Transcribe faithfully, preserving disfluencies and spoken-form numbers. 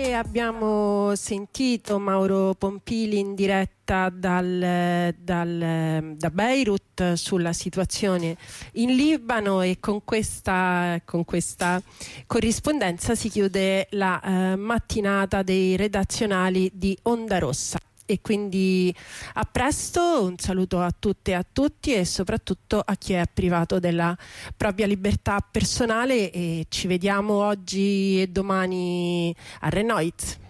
E abbiamo sentito Mauro Pompili in diretta dal, dal, da Beirut sulla situazione in Libano, e con questa, con questa corrispondenza si chiude la eh, mattinata dei redazionali di Onda Rossa. E quindi a presto, un saluto a tutte e a tutti, e soprattutto a chi è privato della propria libertà personale, e ci vediamo oggi e domani a Renoit.